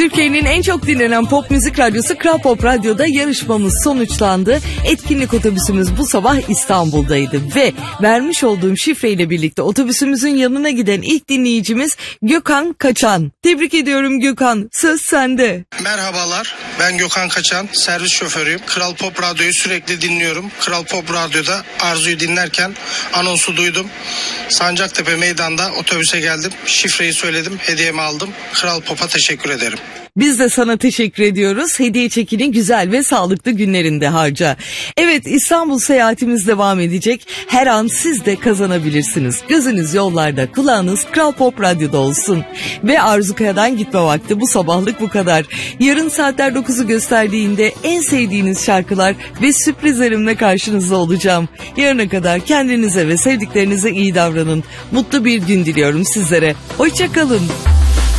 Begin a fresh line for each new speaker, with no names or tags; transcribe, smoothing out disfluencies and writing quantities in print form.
Türkiye'nin en çok dinlenen pop müzik radyosu Kral Pop Radyo'da yarışmamız sonuçlandı. Etkinlik otobüsümüz bu sabah İstanbul'daydı ve vermiş olduğum şifreyle birlikte otobüsümüzün yanına giden ilk dinleyicimiz Gökhan Kaçan. Tebrik ediyorum Gökhan, söz sende.
Merhabalar, ben Gökhan Kaçan, servis şoförüyüm. Kral Pop Radyo'yu sürekli dinliyorum. Kral Pop Radyo'da Arzu'yu dinlerken anonsu duydum. Sancaktepe meydanda otobüse geldim. Şifreyi söyledim, hediyemi aldım. Kral Pop'a teşekkür ederim.
Biz de sana teşekkür ediyoruz. Hediye çekini güzel ve sağlıklı günlerinde harca. Evet, İstanbul seyahatimiz devam edecek. Her an siz de kazanabilirsiniz. Gözünüz yollarda, kulağınız Kral Pop Radyo'da olsun. Ve Arzu Kaya'dan gitme vakti, bu sabahlık bu kadar. Yarın saatler 9'u gösterdiğinde en sevdiğiniz şarkılar ve sürprizlerimle karşınızda olacağım. Yarına kadar kendinize ve sevdiklerinize iyi davranın. Mutlu bir gün diliyorum sizlere. Hoşça kalın.